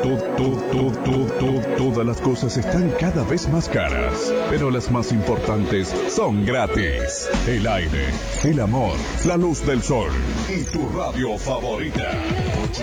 Todas las cosas están cada vez más caras, pero las más importantes son gratis. El aire, el amor, la luz del sol y tu radio favorita.